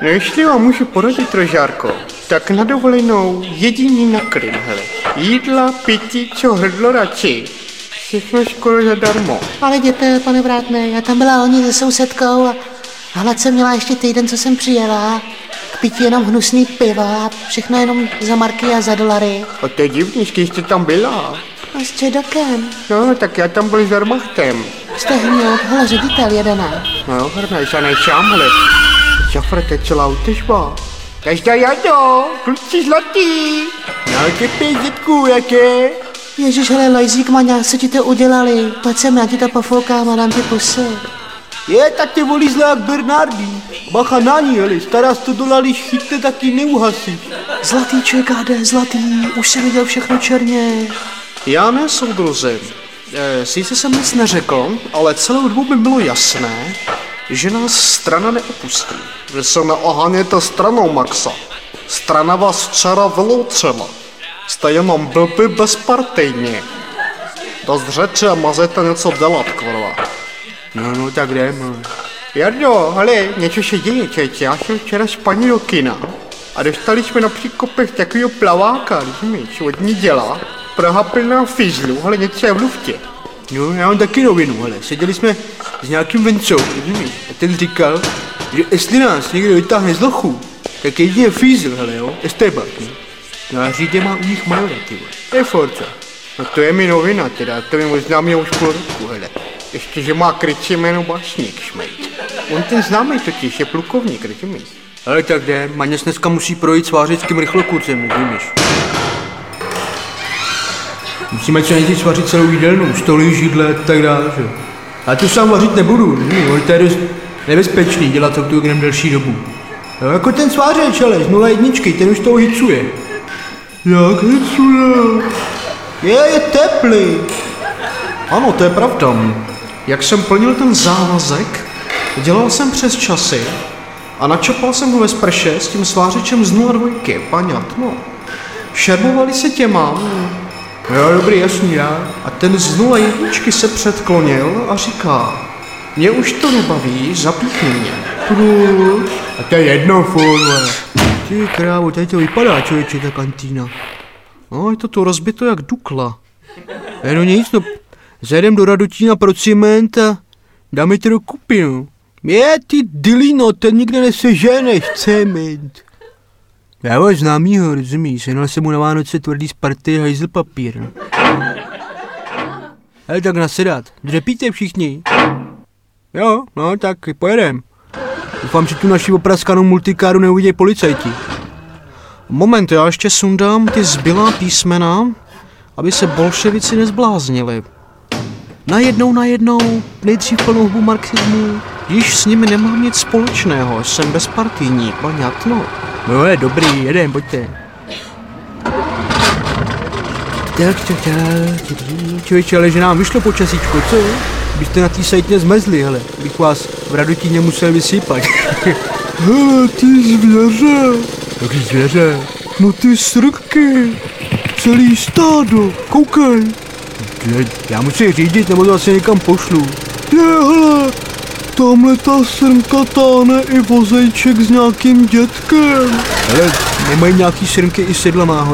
No jestli vám můžu poradit, Rožárko, tak na dovolenou jediný na Krym, hele. Jídla, pití, co hrdlo radši. Všechno skoro zadarmo. Ale jděte, pane vrátné, já tam byla loni se sousedkou a hlad jsem měla ještě týden, co jsem přijela. K pití jenom hnusný piva, všechno jenom za marky a za dolary. A to je divný, když jste tam byla. A s Čedokem. No, tak já tam byl s Wehrmachtem. Jste hněd, hele, ředitel jedená. No, hrneš a nejsám, hele. Šafr, to je celá útežba. Každá jado, kluci zlatý. No, tě pětku, jaké? Ježíš, hele, Lojzík, maňa, co ti to udělali? Pojď sem, já ti to pofoukám a dám ti pusy. Je, tak tě volí zle jak Bernardí. Bacha na ní, hele, stará $100, když chytne, taky neuhasíš. Zlatý ČKD, zlatý, už jsem viděl všechno černě. Já ne, soudruzi. Sice jsem nic neřekl, ale celou dobu by bylo jasné, že nás strana neopustí. Vy se neoháněte stranou, Maxa. Strana vás včera vyloučila. Jste jenom blbý bezpartejní. Dost řeči a mazete něco dělat, kurva. No, tak jdeme. Jardo, hele, něco se děje, čeče. Já jsem včera s paní do kina a dostali jsme na příkopech takovýho plaváka, rozumíš, od ní dělá. Praha plná fízlu, ale něco je v luftě. No, já mám taky novinu, hele, seděli jsme s nějakým vencou, rozumíš? A ten říkal, že jestli nás někdo vytáhne z lochu, tak jedině fízl, hele, jo, estébak, no. No a Řídě má u nich majora, ty vole. To je forca. No to je mi novina teda, to mi možná mě už půl roku, hele. Ještě, že má kryčí jméno Bašník, šmejt. On ten známý totiž je plukovník, rozumíš? Ale tak jde, Maněs dneska musí projít s vářickým rychlokurcem, rozumíš? Musíme co nejdřív vařit celou jídelnu, stoly, židle a tak dále, že? Já to sám vařit nebudu, to je dost nebezpečný dělat autogram delší dobu. Jo, jako ten svářeč, ale z 0,1, ten už toho hicuje. Jak hicuje? Je teplý. Ano, to je pravda. Jak jsem plnil ten závazek, dělal jsem přes časy a načapal jsem ho ve sprše s tím svářečem z 0,2, paňat, no. Šermovali se těma. Jo, dobrý, jasný, já. A ten z 0,1 se předklonil a říká, mě už to nebaví, zapíchni mě. A to je jedno, furt, ty krávo, tady to vypadá, člověče, ta kantýna. No, je to tu rozbito jak Dukla. No nic, no, zajdem do Radotína pro ciment a dáme to do kupy, no. Je, ty dilino, ten nikde neseženeš, cement. Já ho známýho, rozumíš, jenal jsem mu na Vánoce tvrdý z party hajzl papír. No. Hele, tak nasedat, dřepíte všichni. Jo, no, tak pojedem. Doufám, že tu naši opraskanou multikáru neuvidějí policajti. Moment, já ještě sundám ty zbylá písmena, aby se bolševici nezbláznili. Najednou, nejdřív plnou hubu marxismu, již s nimi nemám nic společného, jsem bezpartijní, paňatno. No je dobrý, jedem, pojďte. Tak, člověče, ale že nám vyšlo počasíčko, co? Byste na té sajtě zmezli, hele, bych vás v Radotíně musel vysypat. Hele, ty zvěře. Jaký zvěře? No ty srky. Celý stádo, koukej. Já musím řídit, nebo to asi někam pošlu. Hele, tamhle ta srnka táhne i vozejček s nějakým dětkem. Hele, nemají nějaký srnky i sedla náhodou.